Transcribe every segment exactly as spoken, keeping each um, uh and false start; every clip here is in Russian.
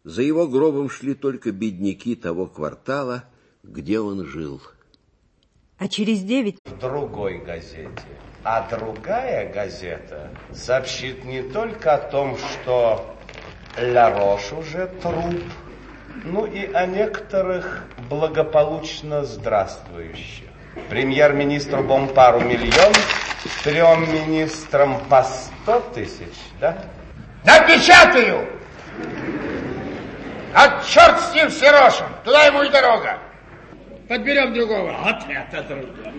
За его гробом шли только бедняки того квартала, где он жил. А через девять... В другой газете. А другая газета сообщит не только о том, что Ля Рош уже труп, ну и о некоторых благополучно здравствующих. Премьер-министру Бомпару миллион, трем министрам по сто тысяч, да? Напечатаю! А черт с ним, с Ерошем, туда ему и дорога. Подберем другого. Вот это друга.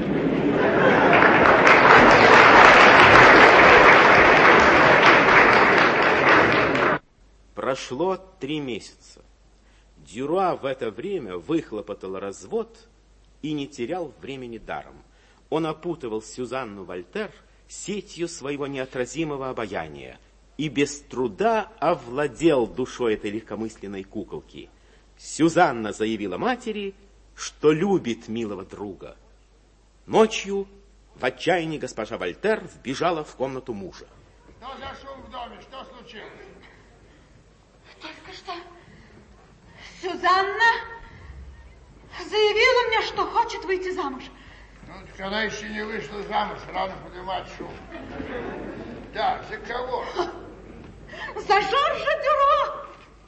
Прошло три месяца. Дюруа в это время выхлопотал развод и не терял времени даром. Он опутывал Сюзанну Вольтер сетью своего неотразимого обаяния и без труда овладел душой этой легкомысленной куколки. Сюзанна заявила матери, что любит милого друга. Ночью в отчаянии госпожа Вольтер вбежала в комнату мужа. Что за шум в доме? Что случилось? Только что Сюзанна заявила мне, что хочет выйти замуж. Ну, так она еще не вышла замуж, рано поднимать шум. Да, за кого? За Жоржа Дюро.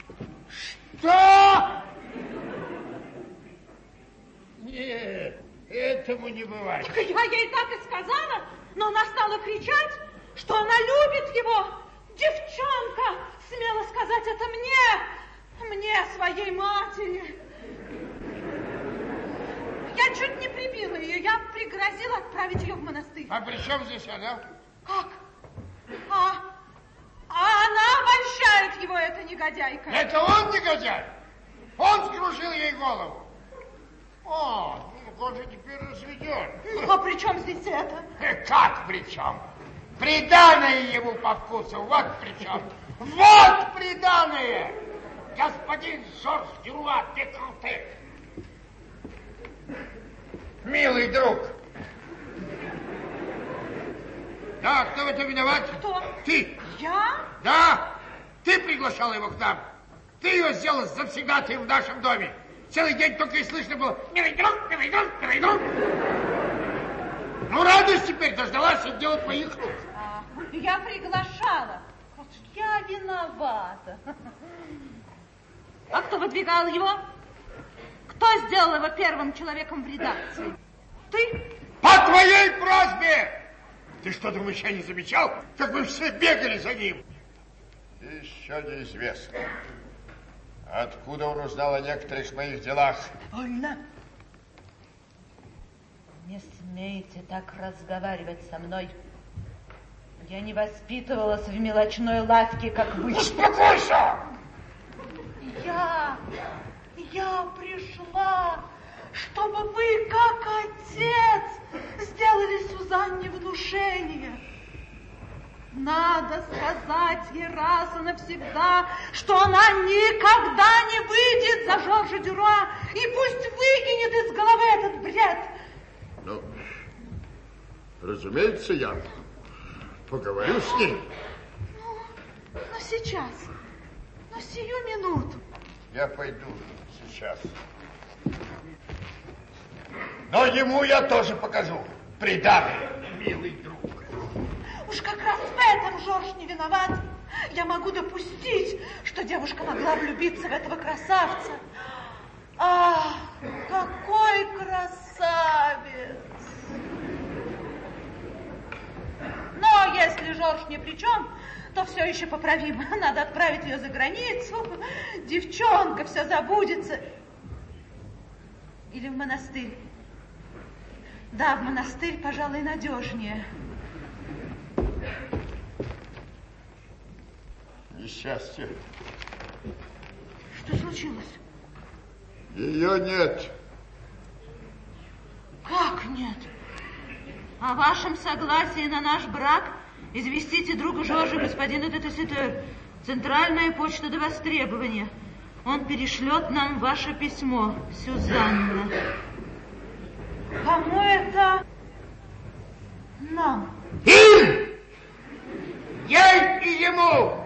Что? Нет, этому не бывает. Я ей так и сказала, но она стала кричать, что она любит его. Девчонка смела сказать это мне, мне, своей матери. Я чуть не прибила ее, я пригрозила отправить ее в монастырь. А при чем здесь она? Как? А, а она обольщает его, эта негодяйка. Это он негодяй? Он скружил ей голову. О, ну он же теперь разведен. Ну, а при чем здесь это? Как при чем? Приданое ему по вкусу, вот при чем. Вот приданое! Господин Жорж Дюруа де Канте. Милый друг. Да, кто в этом виноват? Кто? Ты. Я? Да, ты приглашала его к нам. Ты ее сделала завсегдатаем в нашем доме. Целый день только и слышно было: милый друг, милый друг, милый друг. Ну, радость теперь дождалась и дело твоих рук. А, я приглашала. Вот я виновата. А кто выдвигал его? Кто сделал его первым человеком в редакции? Ты? По твоей просьбе! Ты что, думаешь, я не замечал, как мы все бегали за ним? Еще неизвестно, откуда он узнал о некоторых моих делах. Довольно. Не смейте так разговаривать со мной. Я не воспитывалась в мелочной лавке, как вы. Успокойся! Я, я пришла, чтобы вы, как отец, сделали Сюзанне внушение. Надо сказать ей раз и навсегда, что она никогда не выйдет за Жоржа Дюруа, и пусть выкинет из головы этот бред. Ну, разумеется, я поговорю с ней. Ну, но сейчас, но сию минуту. Я пойду сейчас. Но ему я тоже покажу приданое, милый друг. Уж как раз в этом Жорж не виноват. Я могу допустить, что девушка могла влюбиться в этого красавца. Ах, какой красавец! Но если Жорж ни при чем, то все еще поправимо. Надо отправить ее за границу. Девчонка все забудется. Или в монастырь. Да, в монастырь, пожалуй, надежнее. Несчастье. Что случилось? Ее нет. Как нет? О вашем согласии на наш брак известите друга Жоржа, господина де Тесситер. Центральная почта до востребования. Он перешлет нам ваше письмо, Сюзанна. Кому это? Нам. Им! Ей и ему!